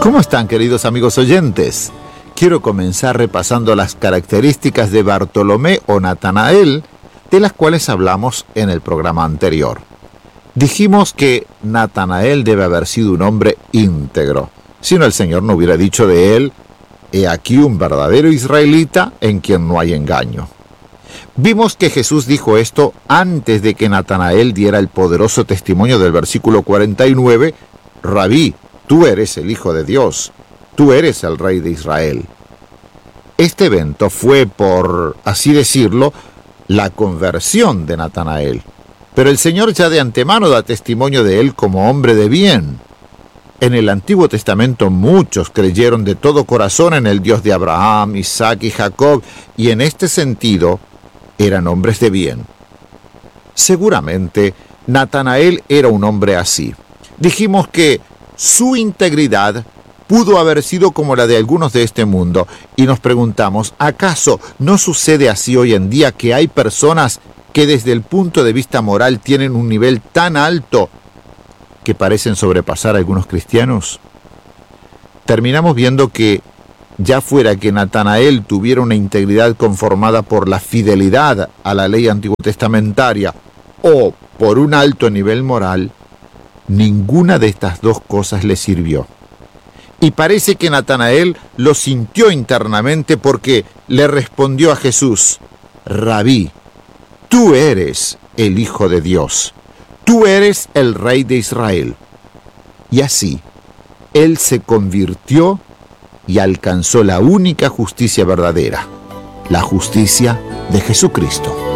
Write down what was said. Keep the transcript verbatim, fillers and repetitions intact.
¿Cómo están, queridos amigos oyentes? Quiero comenzar repasando las características de Bartolomé o Natanael, de las cuales hablamos en el programa anterior. Dijimos que Natanael debe haber sido un hombre íntegro, si no el Señor no hubiera dicho de él: he aquí un verdadero israelita en quien no hay engaño. Vimos que Jesús dijo esto antes de que Natanael diera el poderoso testimonio del versículo cuarenta y nueve: Rabí, tú eres el Hijo de Dios, tú eres el Rey de Israel. Este evento fue, por así decirlo, la conversión de Natanael, pero el Señor ya de antemano da testimonio de él como hombre de bien. En el Antiguo Testamento muchos creyeron de todo corazón en el Dios de Abraham, Isaac y Jacob, y en este sentido eran hombres de bien. Seguramente Natanael era un hombre así. Dijimos que su integridad pudo haber sido como la de algunos de este mundo, y nos preguntamos, ¿acaso no sucede así hoy en día que hay personas que desde el punto de vista moral tienen un nivel tan alto que parecen sobrepasar a algunos cristianos? Terminamos viendo que, ya fuera que Natanael tuviera una integridad conformada por la fidelidad a la ley antiguotestamentaria o por un alto nivel moral, ninguna de estas dos cosas le sirvió. Y parece que Natanael lo sintió internamente porque le respondió a Jesús: Rabí, tú eres el Hijo de Dios, tú eres el Rey de Israel. Y así, él se convirtió y alcanzó la única justicia verdadera, la justicia de Jesucristo.